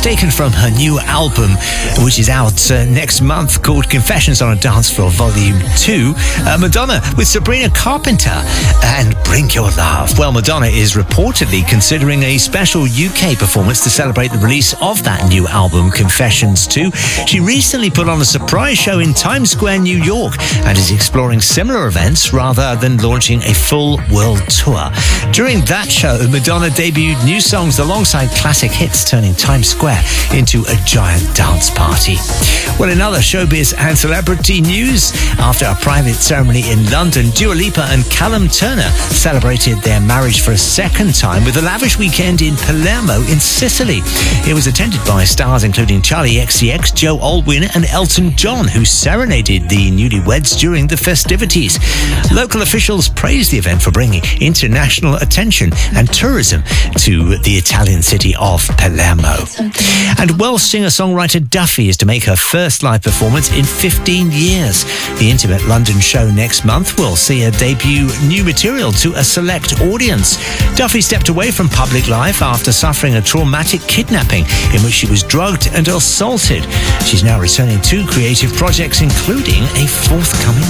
taken from her new album, which is out next month, called Confessions on a Dance Floor Volume 2. Madonna with Sabrina Carpenter and Bring Your Love. Well, Madonna is reportedly considering a special UK performance to celebrate the release of that new album, Confessions 2. She recently put on a surprise show in Times Square, New York, and is exploring similar events rather than launching a full world tour. During that show, Madonna debuted new songs alongside classic hits, turning Times Square into a giant dance party. Well, in other showbiz and celebrity news, after a private ceremony in London, Dua Lipa and Callum Turner celebrated their marriage for a second time with a lavish weekend in Palermo in Sicily. It was attended by stars including Charlie XCX, Joe Alwyn and Elton John, who serenaded the newlyweds during the festivities. Local officials praised the event for bringing international attention and tourism to the Italian city of Palermo. And Welsh singer-songwriter Duffy is to make her first live performance in 15 years. The intimate London show next month will see her debut new material to a select audience. Duffy stepped away from public life after suffering a traumatic kidnapping in which she was drugged and assaulted. She's now returning to creative projects, including a forthcoming